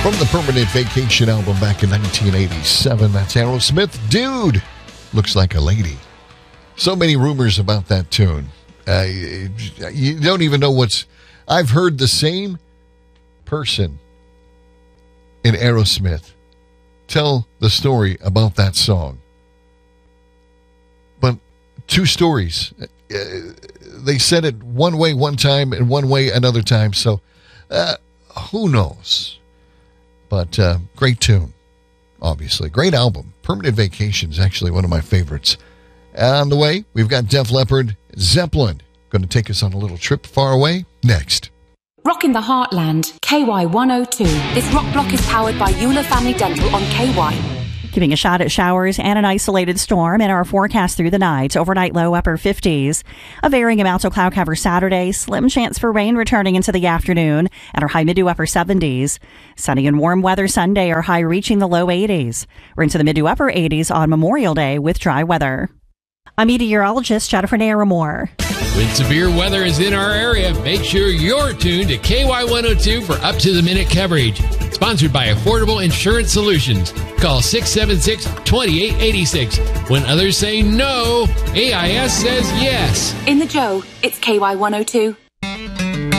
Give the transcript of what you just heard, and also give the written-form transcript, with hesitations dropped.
From the Permanent Vacation album back in 1987, that's Aerosmith. Dude, looks like a lady. So many rumors about that tune. You don't even know what's... I've heard the same person in Aerosmith tell the story about that song. But two stories. They said it one way one time and one way another time. So who knows? But great tune, obviously. Great album. Permanent Vacation is actually one of my favorites. On the way, we've got Def Leppard, Zeppelin. Going to take us on a little trip far away. Next. Rock in the Heartland, KY 102. This rock block is powered by Euler Family Dental on KY. Giving a shot at showers and an isolated storm in our forecast through the night. Overnight low upper 50s. A varying amount of cloud cover Saturday. Slim chance for rain returning into the afternoon at our high mid to upper 70s. Sunny and warm weather Sunday, our high reaching the low 80s. We're into the mid to upper 80s on Memorial Day with dry weather. I'm meteorologist Jennifer Naramore. When severe weather is in our area, make sure you're tuned to KY 102 for up-to-the-minute coverage. Sponsored by Affordable Insurance Solutions. Call 676-2886. When others say no, AIS says yes. In the Joe, it's KY 102.